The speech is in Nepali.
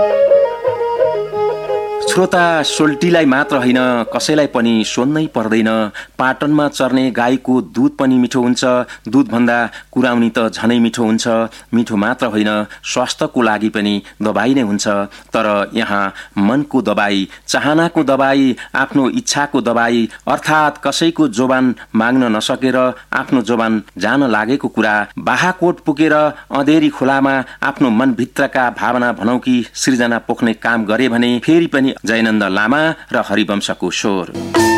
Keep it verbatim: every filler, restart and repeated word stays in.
श्रोता, सोल्टीलाई मात्र होइन कसैलाई पनि सोध्नै पर्दैन। पाटनमा चर्ने गाईको दुध पनि मिठो हुन्छ। दुधभन्दा कुराउनी त झनै मिठो हुन्छ। मिठो मात्र होइन, स्वास्थ्यको लागि पनि दबाई नै हुन्छ। तर यहाँ मनको दबाई, चाहनाको दबाई, आफ्नो इच्छाको दबाई, अर्थात् कसैको जोबान माग्न नसकेर आफ्नो जोबान जान लागेको कुरा, बाहाकोट पुगेर अँधेरी खोलामा आफ्नो मनभित्रका भावना भनौँ कि सृजना पोख्ने काम गरे भने फेरि पनि जयनन्द लामा र हरिवंशको स्वर।